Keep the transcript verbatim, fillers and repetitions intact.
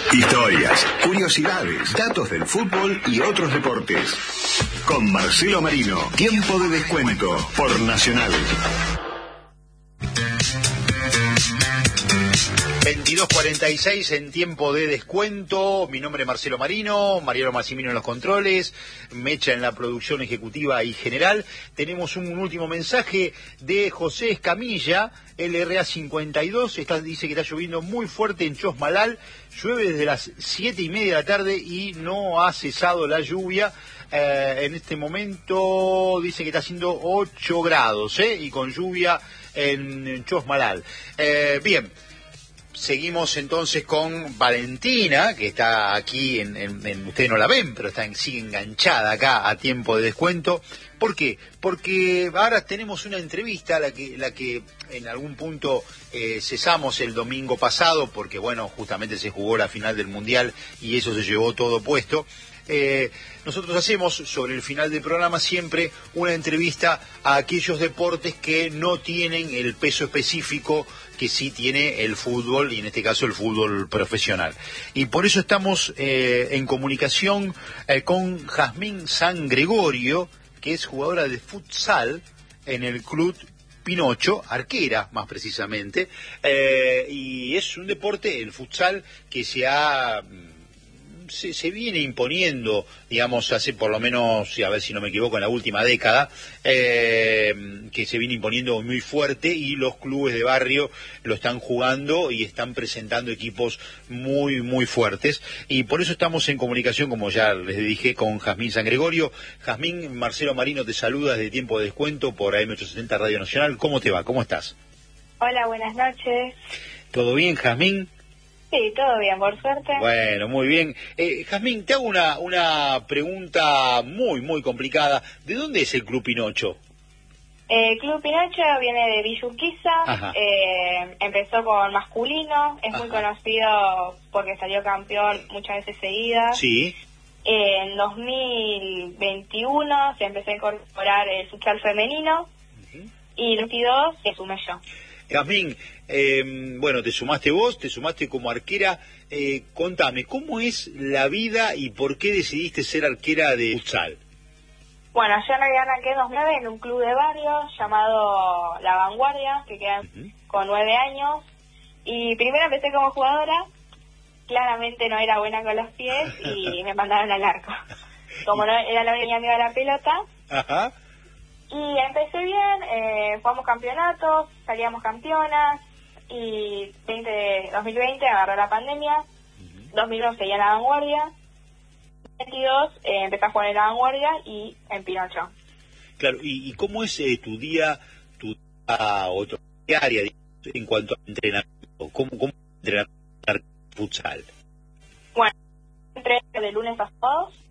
Historias, curiosidades, datos del fútbol y otros deportes. Con Marcelo Marino, Tiempo de Descuento por Nacional. veintidós cuarenta y seis en Tiempo de Descuento. Mi nombre es Marcelo Marino, Mariano Massimino en los controles, Mecha en la producción ejecutiva y general. Tenemos un último mensaje de José Escamilla, L R A cincuenta y dos. Está, dice que está lloviendo muy fuerte en Chosmalal. Llueve desde las siete y media de la tarde y no ha cesado la lluvia. Eh, en este momento dice que está haciendo ocho grados, ¿eh? Y con lluvia en, en Chosmalal. Eh, bien. Seguimos entonces con Valentina, que está aquí, en, en, en ustedes no la ven, pero está en, sigue enganchada acá a Tiempo de Descuento. ¿Por qué? Porque ahora tenemos una entrevista, la que, la que en algún punto eh, cesamos el domingo pasado, porque bueno, justamente se jugó la final del Mundial y eso se llevó todo puesto. Eh, nosotros hacemos sobre el final del programa siempre una entrevista a aquellos deportes que no tienen el peso específico que sí tiene el fútbol, y en este caso el fútbol profesional. Y por eso estamos eh, en comunicación eh, con Jazmín San Gregorio, que es jugadora de futsal en el club Pinocho, arquera más precisamente, eh, y es un deporte, el futsal, que se ha... Se, se viene imponiendo, digamos, hace por lo menos, a ver si no me equivoco, en la última década, eh, que se viene imponiendo muy fuerte, y los clubes de barrio lo están jugando y están presentando equipos muy, muy fuertes. Y por eso estamos en comunicación, como ya les dije, con Jazmín San Gregorio. Jazmín, Marcelo Marino te saluda desde Tiempo de Descuento por A M ochocientos setenta Radio Nacional. ¿Cómo te va? ¿Cómo estás? Hola, buenas noches. ¿Todo bien, Jazmín? Sí, todo bien, por suerte. Bueno, muy bien. Eh, Jazmín, te hago una, una pregunta muy, muy complicada. ¿De dónde es el Club Pinocho? El eh, Club Pinocho viene de Villa Urquiza, eh, empezó con masculino, es Ajá. muy conocido porque salió campeón muchas veces seguidas. Sí. Eh, en dos mil veintiuno se empezó a incorporar el futsal femenino, uh-huh. y en veintidós se sumé yo. Jazmín, eh, bueno, te sumaste vos, te sumaste como arquera. Eh, contame, ¿cómo es la vida y por qué decidiste ser arquera de futsal? Bueno, yo en realidad arranqué en dos mil nueve en un club de barrio llamado La Vanguardia, que queda uh-huh. con nueve años. Y primero empecé como jugadora, claramente no era buena con los pies y me mandaron al arco. Como no era la única amiga de la pelota. Ajá. Y empecé bien, eh, jugamos campeonatos, salíamos campeonas, y veinte, dos mil veinte agarró la pandemia, uh-huh. dos mil doce seguía en La Vanguardia, veintidós eh, empecé a jugar en La Vanguardia y en Pinocho. Claro, ¿y, y cómo es eh, tu día, tu día, o tu área en cuanto a entrenamiento? ¿Cómo, cómo entrenar futsal? Bueno, entreno de lunes a sábados,